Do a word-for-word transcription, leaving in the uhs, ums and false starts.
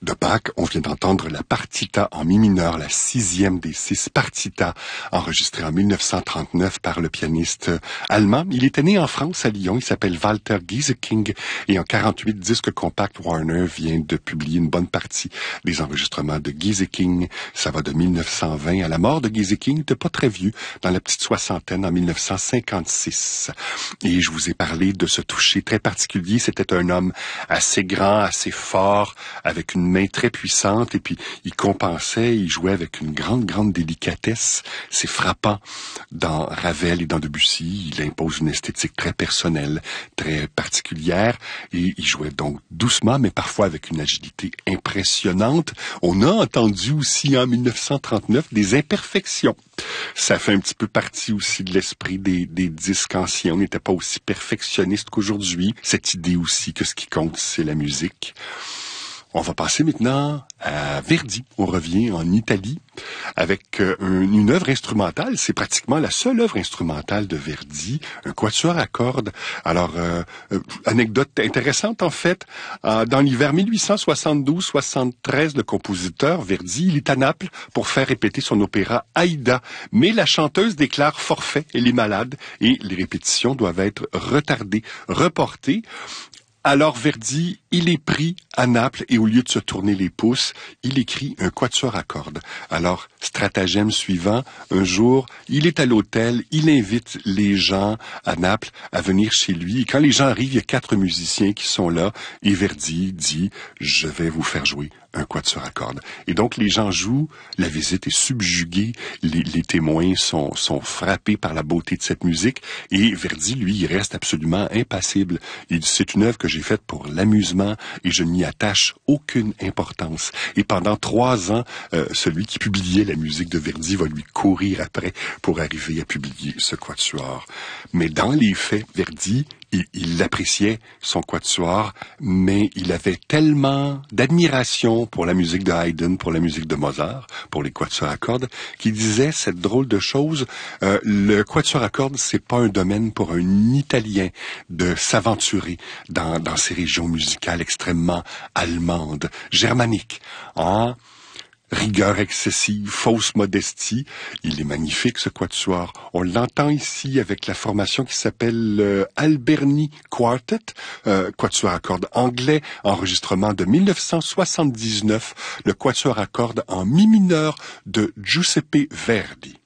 de Bach. On vient d'entendre la partita en mi mineur, la sixième des six partitas enregistrée en mille neuf cent trente-neuf par le pianiste allemand. Il était né en France, à Lyon. Il s'appelle Walter Gieseking et en quarante-huit, Disque Compact Warner vient de publier une bonne partie des enregistrements de Gieseking. Ça va de mille neuf cent vingt à la mort de Gieseking. Il n'était pas très vieux, dans la petite soixantaine, en mille neuf cent cinquante-six. Et je vous ai parlé de ce toucher très particulier. C'était un homme assez grand, assez fort, avec une main très puissante, et puis il compensait, il jouait avec une grande, grande délicatesse. C'est frappant dans Ravel et dans Debussy. Il impose une esthétique très personnelle, très particulière, et il jouait donc doucement, mais parfois avec une agilité impressionnante. On a entendu aussi en mille neuf cent trente-neuf des imperfections. Ça fait un petit peu partie aussi de l'esprit des, des disques anciens. On n'était pas aussi perfectionniste qu'aujourd'hui. Cette idée aussi que ce qui compte, c'est la musique. On va passer maintenant à Verdi. On revient en Italie avec euh, une œuvre instrumentale. C'est pratiquement la seule œuvre instrumentale de Verdi, un quatuor à cordes. Alors, euh, euh, anecdote intéressante en fait, euh, dans l'hiver mille huit cent soixante-douze soixante-treize, le compositeur Verdi, il est à Naples pour faire répéter son opéra Aïda. Mais la chanteuse déclare forfait, elle est malade et les répétitions doivent être retardées, reportées. Alors Verdi, il est pris à Naples et au lieu de se tourner les pouces, il écrit un quatuor à cordes. Alors, stratagème suivant, un jour, il est à l'hôtel, il invite les gens à Naples à venir chez lui. Et quand les gens arrivent, il y a quatre musiciens qui sont là et Verdi dit « Je vais vous faire jouer un quatuor à cordes ». Et donc les gens jouent, la visite est subjuguée, les, les témoins sont, sont frappés par la beauté de cette musique et Verdi, lui, il reste absolument impassible. Il dit « C'est une œuvre que j'ai faite pour l'amusement et je n'y attache aucune importance ». Et pendant trois ans, euh, celui qui publiait la musique de Verdi va lui courir après pour arriver à publier ce quatuor. Mais dans les faits, Verdi, il, il appréciait son quatuor, mais il avait tellement d'admiration pour la musique de Haydn, pour la musique de Mozart, pour les quatuors à cordes, qu'il disait cette drôle de chose, euh, le quatuor à cordes, c'est pas un domaine pour un Italien de s'aventurer dans, dans ces régions musicales extrêmement allemandes, germaniques, hein? Rigueur excessive, fausse modestie. Il est magnifique, ce quatuor. On l'entend ici avec la formation qui s'appelle euh, Alberni Quartet, euh, quatuor à cordes anglais, enregistrement de mille neuf cent soixante-dix-neuf, le quatuor à cordes en mi mineur de Giuseppe Verdi.